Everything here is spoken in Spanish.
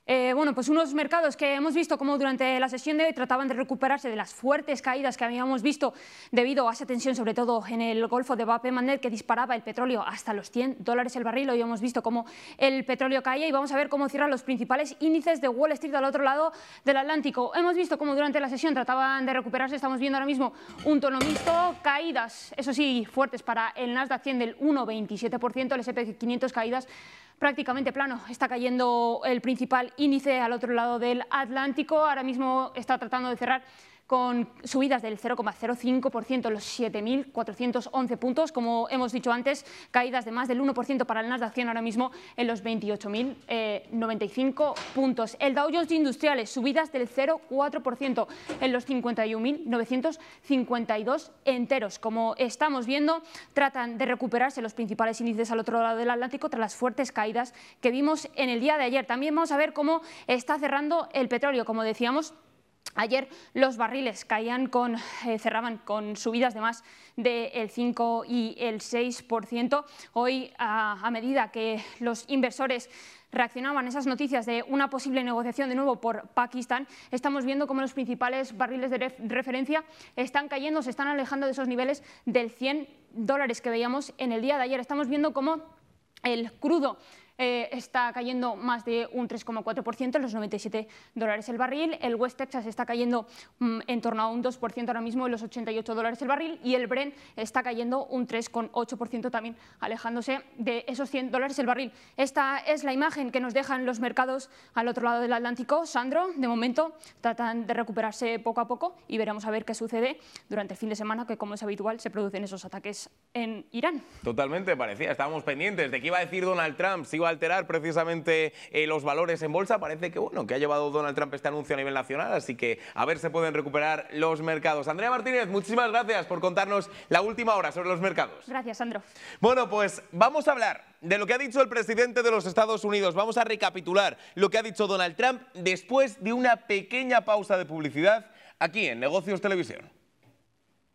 Bueno, pues unos mercados que hemos visto como durante la sesión de hoy trataban de recuperarse de las fuertes caídas que habíamos visto debido a esa tensión, sobre todo en el Golfo de Bab el-Mandeb, que disparaba el petróleo hasta los $100 el barril. Hoy hemos visto cómo el petróleo caía y vamos a ver cómo cierran los principales índices de Wall Street al otro lado del Atlántico. Hemos visto cómo durante la sesión trataban de recuperarse. Estamos viendo ahora mismo un tono mixto, caídas, eso sí, fuertes para el Nasdaq 100 del 1,27%, el S&P 500 caídas prácticamente plano. Está cayendo el principal índice al otro lado del Atlántico. Ahora mismo está tratando de cerrar con subidas del 0,05% en los 7.411 puntos. Como hemos dicho antes, caídas de más del 1% para el Nasdaq 100 ahora mismo en los 28.095 puntos. El Dow Jones de Industriales, subidas del 0,4% en los 51.952 enteros. Como estamos viendo, tratan de recuperarse los principales índices al otro lado del Atlántico tras las fuertes caídas que vimos en el día de ayer. También vamos a ver cómo está cerrando el petróleo. Como decíamos, ayer los barriles cerraban con subidas de más del 5 y el 6%. Hoy, a medida que los inversores reaccionaban a esas noticias de una posible negociación de nuevo por Pakistán, estamos viendo cómo los principales barriles de referencia están cayendo, se están alejando de esos niveles del $100 que veíamos en el día de ayer. Estamos viendo cómo el crudo está cayendo más de un 3,4% en los $97 el barril. El West Texas está cayendo en torno a un 2% ahora mismo en los $88 el barril, y el Brent está cayendo un 3,8% también, alejándose de esos $100 el barril. Esta es la imagen que nos dejan los mercados al otro lado del Atlántico. Sandro, de momento tratan de recuperarse poco a poco y veremos a ver qué sucede durante el fin de semana, que como es habitual se producen esos ataques en Irán. Totalmente, parecía, estábamos pendientes de qué iba a decir Donald Trump, si iba a alterar precisamente los valores en bolsa. Parece que bueno, que ha llevado Donald Trump este anuncio a nivel nacional, así que a ver si pueden recuperar los mercados. Andrea Martínez, muchísimas gracias por contarnos la última hora sobre los mercados. Gracias, Sandro. Bueno, pues vamos a hablar de lo que ha dicho el presidente de los Estados Unidos. Vamos a recapitular lo que ha dicho Donald Trump después de una pequeña pausa de publicidad aquí en Negocios Televisión.